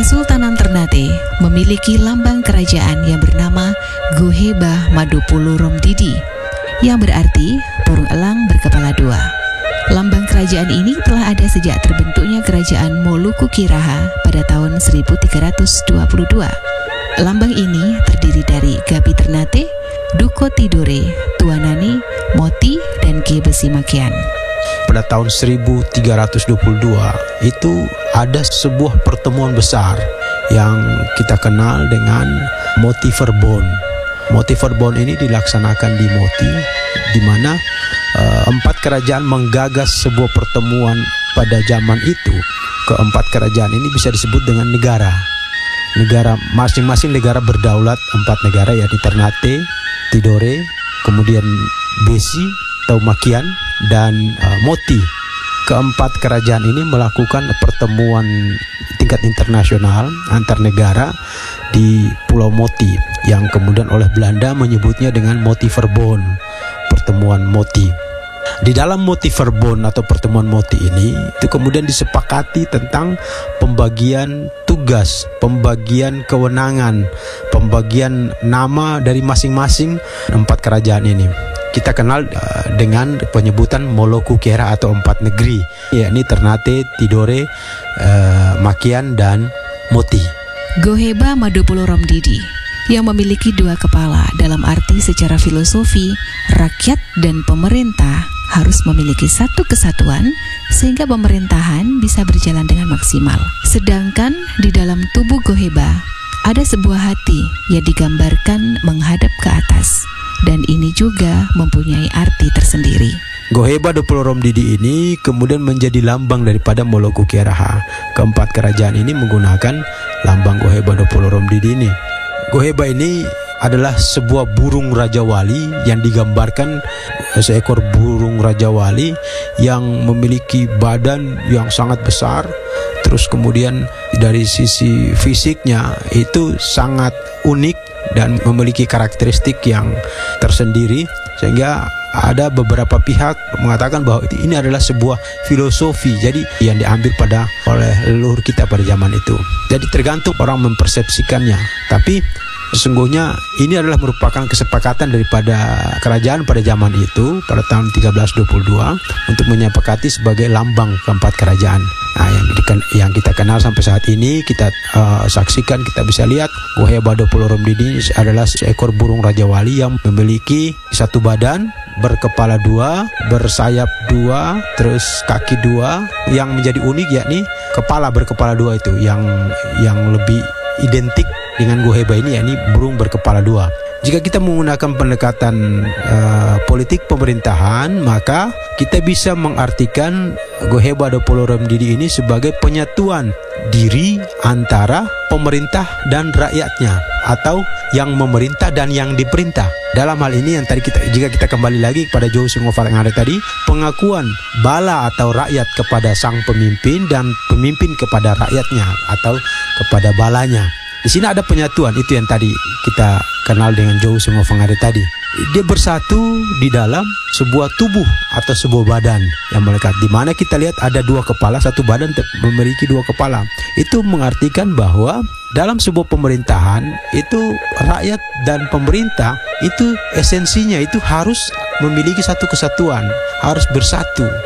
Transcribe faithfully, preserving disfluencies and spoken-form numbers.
Kesultanan Ternate memiliki lambang kerajaan yang bernama Goheba Madopolo Romdidi, yang berarti burung elang berkepala dua. Lambang kerajaan ini telah ada sejak terbentuknya kerajaan Moluku Kiraha pada tahun seribu tiga ratus dua puluh dua. Lambang ini terdiri dari Gabi Ternate, Duko Tidore, Tuanani, Moti, dan Ki Besi Makian. Pada tahun seribu tiga ratus dua puluh dua itu ada sebuah pertemuan besar yang kita kenal dengan Moti Verbon. Moti Verbon ini dilaksanakan di Moti, di mana uh, empat kerajaan menggagas sebuah pertemuan pada zaman itu. Keempat kerajaan ini bisa disebut dengan negara. Negara masing-masing negara berdaulat, empat negara yakni Ternate, Tidore, kemudian Besi atau Makian, dan uh, Moti. Keempat kerajaan ini melakukan pertemuan tingkat internasional antar negara di Pulau Moti, yang kemudian oleh Belanda menyebutnya dengan Moti Verbon, pertemuan Moti. Di dalam Moti Verbon atau pertemuan Moti ini itu kemudian disepakati tentang pembagian tugas, pembagian kewenangan, pembagian nama dari masing-masing empat kerajaan ini. Kita kenal uh, dengan penyebutan Moluku Kera atau empat negeri, yakni Ternate, Tidore, uh, Makian, dan Moti. Goheba Madopolo Romdidi yang memiliki dua kepala dalam arti secara filosofi, rakyat dan pemerintah harus memiliki satu kesatuan sehingga pemerintahan bisa berjalan dengan maksimal. Sedangkan di dalam tubuh Goheba ada sebuah hati yang digambarkan menghadap ke atas, dan ini juga mempunyai arti tersendiri. Goheba Dopolo Romdidi ini kemudian menjadi lambang daripada Moluku Keraha. Keempat kerajaan ini menggunakan lambang Goheba Dopolo Romdidi ini. Goheba ini adalah sebuah burung Raja Wali yang digambarkan seekor burung Raja Wali yang memiliki badan yang sangat besar. Terus kemudian dari sisi fisiknya itu sangat unik dan memiliki karakteristik yang tersendiri, sehingga ada beberapa pihak mengatakan bahwa ini adalah sebuah filosofi jadi yang diambil pada oleh leluhur kita pada zaman itu. Jadi tergantung orang mempersepsikannya, tapi sesungguhnya ini adalah merupakan kesepakatan daripada kerajaan pada zaman itu pada tahun tiga belas dua puluh dua untuk menyepakati sebagai lambang keempat kerajaan. Nah, yang, yang kita kenal sampai saat ini kita uh, saksikan, kita bisa lihat Goheba Dopolo Romdidi adalah seekor burung Raja Wali yang memiliki satu badan, berkepala dua, bersayap dua, terus kaki dua. Yang menjadi unik yakni kepala berkepala dua itu yang yang lebih identik dengan Goheba ini, yakni burung berkepala dua. Jika kita menggunakan pendekatan uh, politik pemerintahan, maka kita bisa mengartikan Goheba Dopolo Romdidi ini sebagai penyatuan diri antara pemerintah dan rakyatnya, atau yang memerintah dan yang diperintah. Dalam hal ini yang tadi kita, jika kita kembali lagi pada Jowo Singofara yang ada tadi, pengakuan bala atau rakyat kepada sang pemimpin dan pemimpin kepada rakyatnya atau kepada balanya. Di sini ada penyatuan, itu yang tadi kita kenal dengan Jowo Singofara tadi. Dia bersatu di dalam sebuah tubuh atau sebuah badan yang melekat, di mana kita lihat ada dua kepala, satu badan memiliki dua kepala. Itu mengartikan bahwa dalam sebuah pemerintahan itu rakyat dan pemerintah itu esensinya itu harus memiliki satu kesatuan, harus bersatu.